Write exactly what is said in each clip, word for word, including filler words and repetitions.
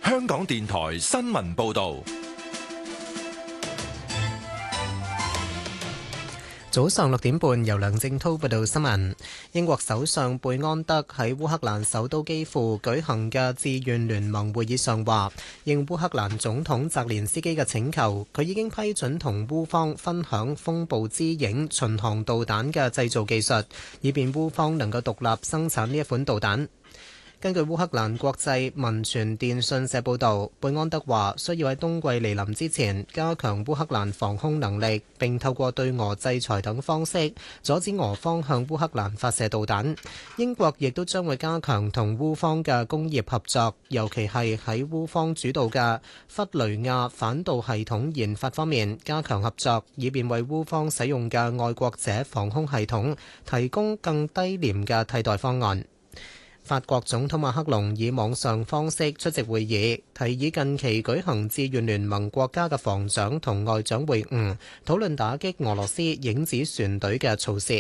香港電台新聞報道。 早上六點半，由梁正濤報道新聞。英國首相貝安德喺烏克蘭首都基輔舉行嘅志願聯盟會議上話，應烏克蘭總統澤連斯基嘅請求，佢已經批准同烏方分享風暴之影巡航導彈嘅製造技術，以便烏方能夠獨立生產呢一款導彈。根據烏克蘭國際民傳電訊社報導，貝安德話需要喺冬季嚟臨之前加強烏克蘭防空能力，並透過對俄制裁等方式阻止俄方向烏克蘭發射導彈。英國亦都將會加強同烏方嘅工業合作，尤其係喺烏方主導嘅弗雷亞反導系統研發方面加強合作，以便為烏方使用嘅愛國者防空系統提供更低廉嘅替代方案。法國總統馬克龍以網上方式出席會議，提議近期舉行志願聯盟國家嘅防長同外長會晤，討論打擊俄羅斯影子船隊嘅措施。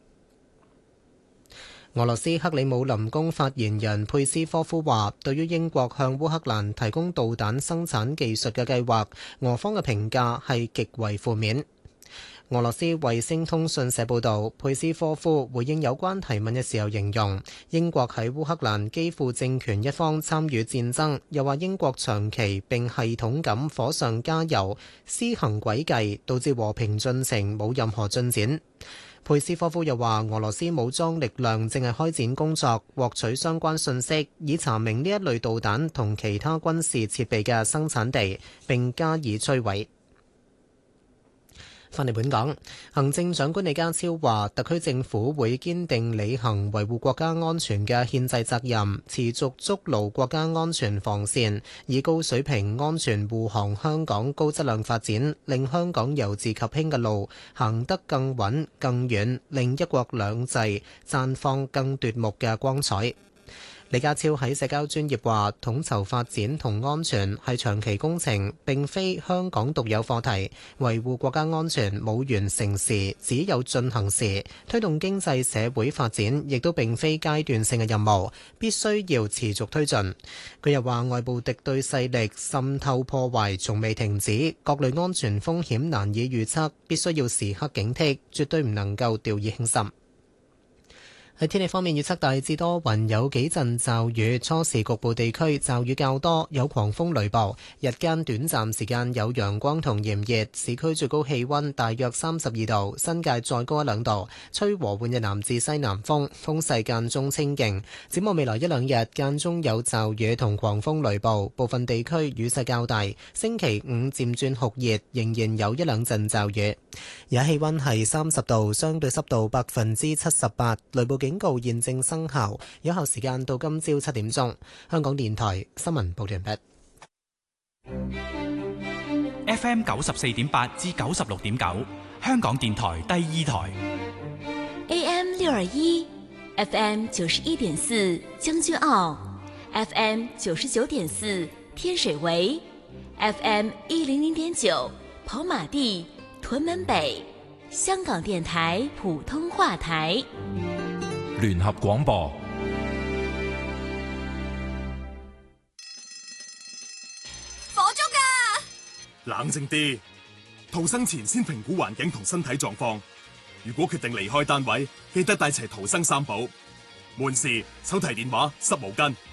俄羅斯克里姆林宮發言人佩斯科夫話，對於英國向烏克蘭提供導彈生產技術嘅計劃，俄方嘅評價係極為負面。俄羅斯衛星通訊社報導，佩斯科夫回應有關提問嘅時候形容，英國喺烏克蘭基輔政權一方參與戰爭，又話英國長期並系統咁火上加油，施行詭計，導致和平進程冇任何進展。佩斯科夫又話，俄羅斯武裝力量正係開展工作，獲取相關信息，以查明呢一類導彈同其他軍事設備嘅生產地，並加以摧毀。返嚟本港，行政長官李家超話，特區政府會堅定履行維護國家安全嘅憲制責任，持續築牢國家安全防線，以高水平安全護航香港高質量發展，令香港由治及興嘅路行得更穩更遠，令一國兩制綻放更奪目嘅光彩。李家超喺社交專頁話，統籌發展同安全係長期工程，並非香港獨有課題。維護國家安全冇完成時，只有進行時。推動經濟社會發展亦都並非階段性嘅任務，必須要持續推進。佢又話，外部敵對勢力滲透破壞從未停止，各類安全風險難以預測，必須要時刻警惕，絕對唔能夠掉以輕心。喺天氣方面，預測大致多雲，有幾陣驟雨，初時局部地區驟雨較多，有狂風雷暴。日間短暫時間有陽光同炎熱，市區最高氣溫大約三十二度，新界再高一兩度。吹和緩嘅南至西南風，風勢間中清勁。展望未來一兩日，間中有驟雨同狂風雷暴，部分地區雨勢較大。星期五漸轉酷熱，仍然有一兩陣驟雨。而家氣溫係三十度，相對濕度百分之七十八，雷暴警告現正生效，有效時間到今朝七點鐘。香港電台新聞報道完畢。 F M 九十四點八至九十六點九，香港電台第二台。 A M 六二一，F M 九十一點四將軍澳 ，F M 九十九點四天水圍 ，F M 一零零點九跑馬地屯門北，香港電台普通話台。 聯合廣播。 火燭啊！ 冷靜啲，逃生前先評估環境同身體狀況。如果決定離開單位，記得帶齊逃生三寶：門匙、手提電話、濕毛巾。